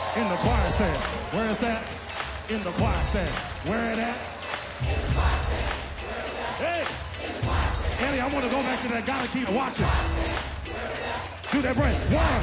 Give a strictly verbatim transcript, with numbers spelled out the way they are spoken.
In the choir stand. Where is that? In the choir stand. Where it at? Hey! Eddie, I want to go back to that. Gotta keep watching. Do that break. One.